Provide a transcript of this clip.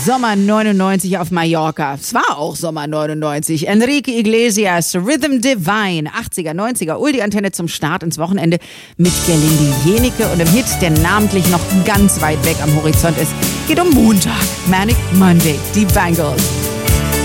Sommer 99 auf Mallorca. Es war auch Sommer 99. Enrique Iglesias, Rhythm Divine, 80er, 90er. Die Antenne zum Start ins Wochenende mit Gerlinde Jenike und dem Hit, der namentlich noch ganz weit weg am Horizont ist. Geht um Montag, Manic Monday, die Bangles.